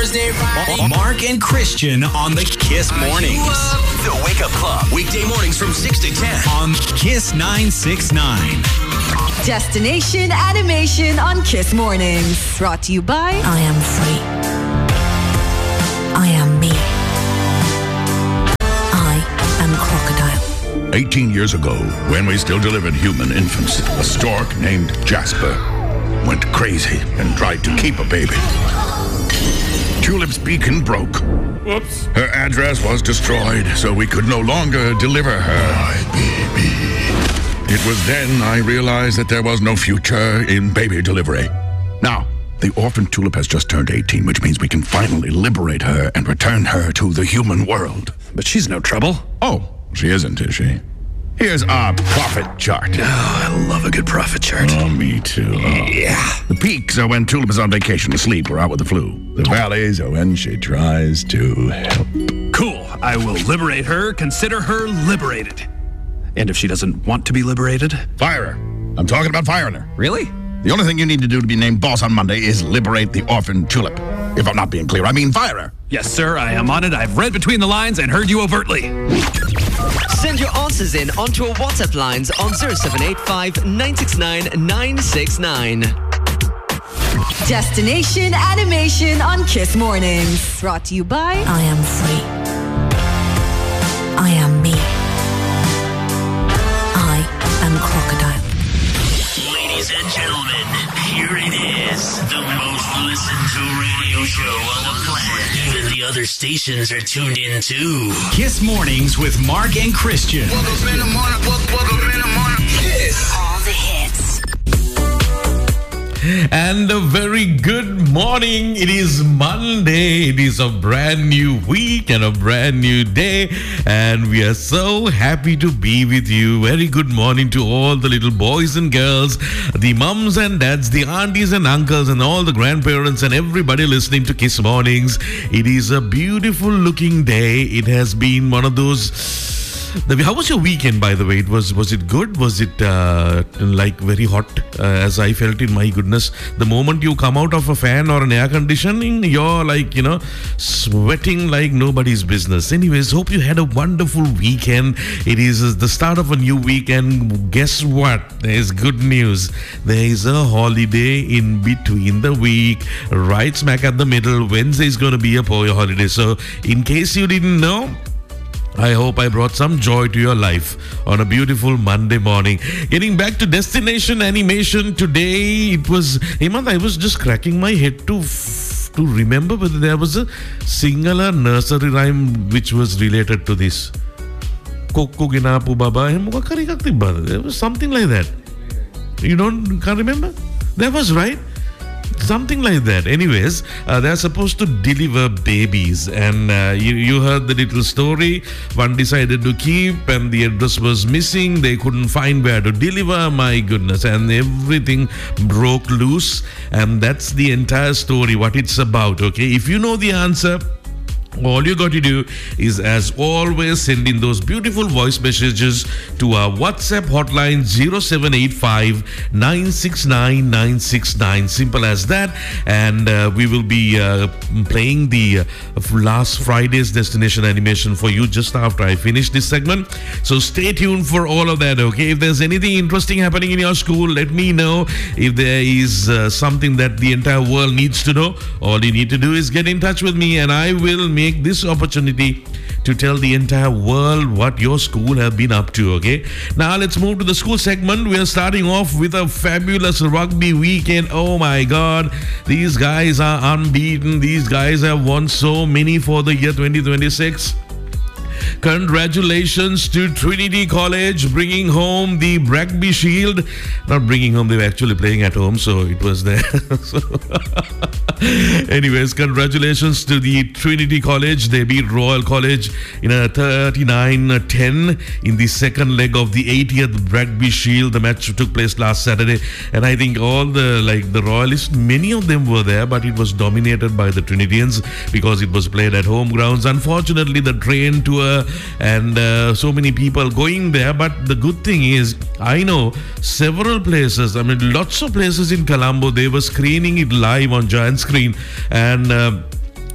Thursday, Friday. Mark and Christian on the Kiss Mornings. The Wake Up Club. Weekday mornings from 6 to 10. On Kiss 969. Destination Animation on Kiss Mornings. Brought to you by I am free. I am me. I am Crocodile. 18 years ago, when we still delivered human infants, a stork named Jasper went crazy and tried to keep a baby. Tulip's beacon broke. Whoops. Her address was destroyed, so we could no longer deliver her. My baby. It was then I realized that there was no future in baby delivery. Now, the orphan Tulip has just turned 18, which means we can finally liberate her and return her to the human world. But she's no trouble. Oh, she isn't, is she? Here's our profit chart. Oh, I love a good profit chart. Oh, me too. Oh. Yeah. The peaks are when Tulip is on vacation, asleep, or out with the flu. The valleys are when she tries to help. Cool. I will liberate her. Consider her liberated. And if she doesn't want to be liberated? Fire her. I'm talking about firing her. Really? The only thing you need to do to be named boss on Monday is liberate the orphan Tulip. If I'm not being clear, I mean fire her. Yes, sir. I am on it. I've read between the lines and heard you overtly. Send your answers in onto our WhatsApp lines on 0785 969 969. Destination Animation on Kiss Mornings. Brought to you by I am free. I am me. I am Crocodile. Ladies and gentlemen, here it is. The most listened to radio show on the planet. Even the other stations are tuned in too. Kiss Mornings with Mark and Christian. Welcome in the morning. Welcome in the morning. Kiss. All the hits. And a very good morning. It is Monday. It is a brand new week and a brand new day. And we are so happy to be with you. Very good morning to all the little boys and girls, the mums and dads, the aunties and uncles, and all the grandparents and everybody listening to Kiss Mornings. It is a beautiful looking day. It has been one of those... How was your weekend, by the way? Was it good? Was it like very hot, as I felt it? My goodness, the moment you come out of a fan or an air conditioning, you're like, sweating like nobody's business. Anyways, hope you had a wonderful weekend. It is the start of a new week, and guess what? There is good news. There is a holiday in between the week, right smack at the middle. Wednesday is going to be a holiday. So, in case you didn't know, I hope I brought some joy to your life on a beautiful Monday morning. Getting back to Destination Animation today, it was, Hemant, I was just cracking my head to remember whether there was a singular nursery rhyme which was related to this. Koko ginapu baba, there was something like that. You can't remember? That was right. Something like that. Anyways, they're supposed to deliver babies, and you heard the little story. One decided to keep, and the address was missing. They couldn't find where to deliver. My goodness, and everything broke loose. And that's the entire story, what it's about. Okay, if you know the answer, all you got to do is, as always, send in those beautiful voice messages to our WhatsApp hotline 0785 969 969. Simple as that. And we will be playing the last Friday's Destination Animation for you just after I finish this segment. So stay tuned for all of that, okay? If there's anything interesting happening in your school, let me know. If there is something that the entire world needs to know, all you need to do is get in touch with me, and I will make this opportunity to tell the entire world what your school have been up to, okay? Now let's move to the school segment. We are starting off with a fabulous rugby weekend. Oh my God, these guys are unbeaten. These guys have won so many for the year 2026. Congratulations to Trinity College bringing home the Bragby Shield. Not bringing home, they were actually playing at home, so it was there. Anyways, congratulations to the Trinity College. They beat Royal College in a 39-10 in the second leg of the 80th Bragby Shield. The match took place last Saturday, and I think all the Royalists, many of them were there, but it was dominated by the Trinitians because it was played at home grounds. Unfortunately, the train tour and so many people going there, but the good thing is, I know several places, lots of places in Colombo, they were screening it live on giant screen, and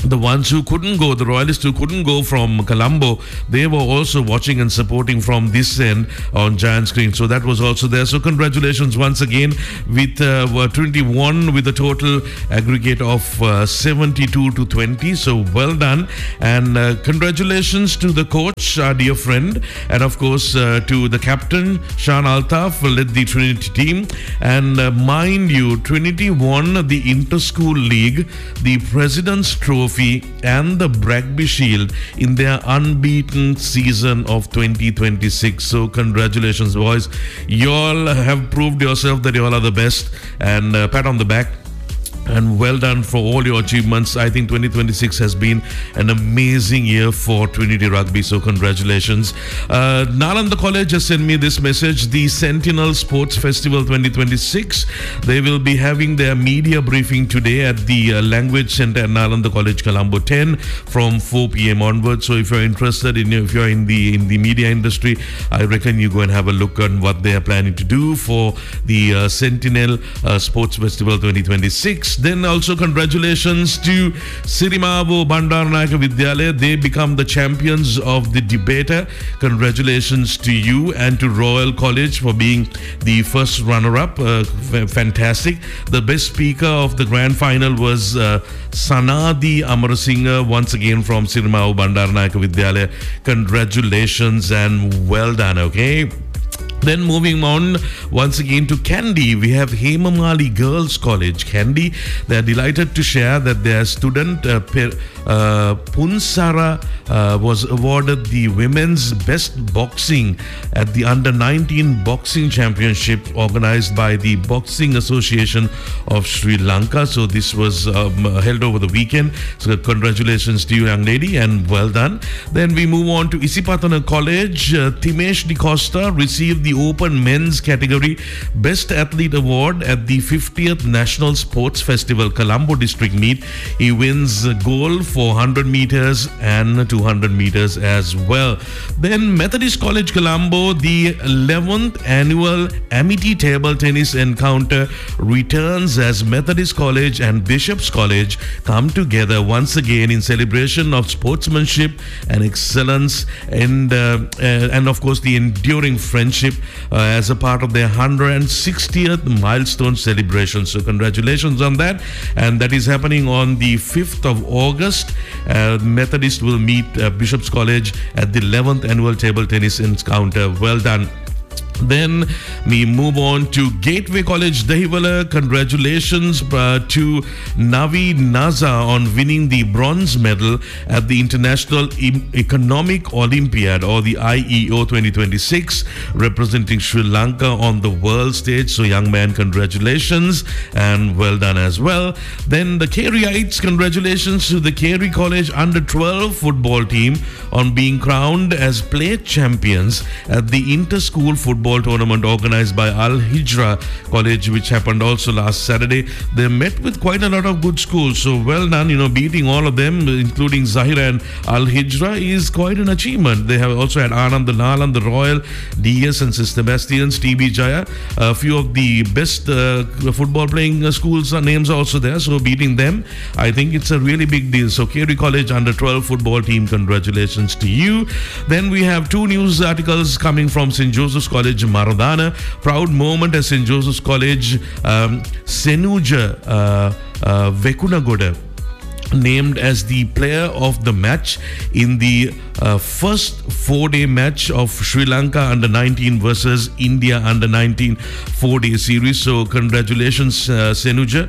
the ones who couldn't go, the Royalists who couldn't go from Colombo, they were also watching and supporting from this end on giant screen. So that was also there. So congratulations once again with 21 with a total aggregate of 72-20. So well done. And congratulations to the coach, our dear friend. And of course to the captain, Shan Altaf, led the Trinity team. And mind you, Trinity won the Inter-School League, the President's Trophy, and the Bragby Shield in their unbeaten season of 2026. So congratulations, boys. You all have proved yourself that you all are the best, and pat on the back. And well done for all your achievements. I think 2026 has been an amazing year for Trinity Rugby. So congratulations. Nalanda College has sent me this message. The Sentinel Sports Festival 2026. They will be having their media briefing today at the Language Center at Nalanda College, Colombo 10 from 4 p.m. onwards. So if you're interested if you're in the media industry, I reckon you go and have a look on what they are planning to do for the Sentinel Sports Festival 2026. Then also congratulations to Sirimavo Bandaranaike Vidyalaya. They become the champions of the debater. Congratulations to you and to Royal College for being the first runner-up. Fantastic. The best speaker of the grand final was Sanadi Amarasinghe, once again from Sirimavo Bandaranaike Vidyalaya. Congratulations and well done, okay? Then moving on once again to Kandy, we have Hemamali Girls College, Kandy. They are delighted to share that their student Punsara was awarded the Women's Best Boxing at the Under-19 Boxing Championship organized by the Boxing Association of Sri Lanka. So this was held over the weekend. So congratulations to you, young lady, and well done. Then we move on to Isipatana College. Timesh Di Costa received the Open Men's category Best Athlete Award at the 50th National Sports Festival Colombo District Meet. He wins gold for 100 meters and 200 meters as well. Then Methodist College Colombo, the 11th annual Amity Table Tennis Encounter returns as Methodist College and Bishop's College come together once again in celebration of sportsmanship and excellence, and of course the enduring friendship as a part of their 160th milestone celebration. So congratulations on that, and that is happening on the 5th of August. Methodist will meet Bishop's College at the 11th annual table tennis encounter. Well done. Then we move on to Gateway College Dahiwala. Congratulations to Navi Naza on winning the bronze medal at the International Economic Olympiad, or the IEO 2026, representing Sri Lanka on the world stage. So young man, congratulations and well done as well. Then the Kerryites, congratulations to the Kerry College Under-12 football team on being crowned as plate champions at the Inter-School Football Tournament organized by Al Hijra College, which happened also last Saturday. They met with quite a lot of good schools, so well done. Beating all of them, including Zahira and Al Hijra, is quite an achievement. They have also had Anand the Nalan, the Royal, DS and St. Sebastian's, TB Jaya. A few of the best football playing schools names are also there, so beating them, I think it's a really big deal. So Kerry College Under-12 football team, congratulations to you. Then we have two news articles coming from St. Joseph's College Maradana. Proud moment at St. Joseph's College. Senuja Vekunagoda named as the player of the match in the first 4-day match of Sri Lanka Under-19 versus India Under-19 4-day series. So congratulations Senuja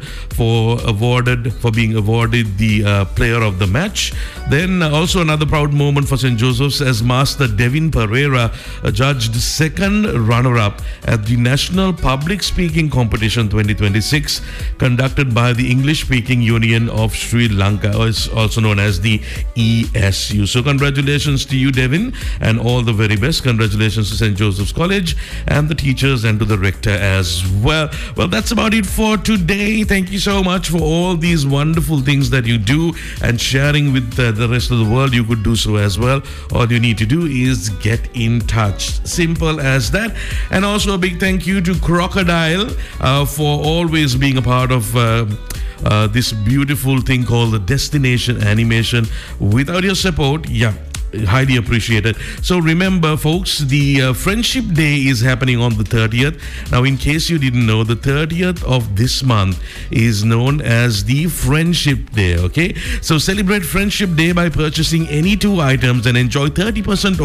for being awarded the player of the match. Then also another proud moment for St. Joseph's, as Master Devin Pereira judged second runner-up at the National Public Speaking Competition 2026 conducted by the English Speaking Union of Sri Lanka, also known as the ESU. So congratulations to you, Devin, and all the very best. Congratulations to St. Joseph's College and the teachers and to the rector as well. Well, that's about it for today. Thank you so much for all these wonderful things that you do and sharing with the rest of the world. You could do so as well. All you need to do is get in touch. Simple as that. And also a big thank you to Crocodile for always being a part of this beautiful thing called the Destination Animation. Without your support, highly appreciated. So remember, folks, the Friendship Day is happening on the 30th. Now, in case you didn't know, the 30th of this month is known as the Friendship Day, okay? So celebrate Friendship Day by purchasing any 2 items and enjoy 30%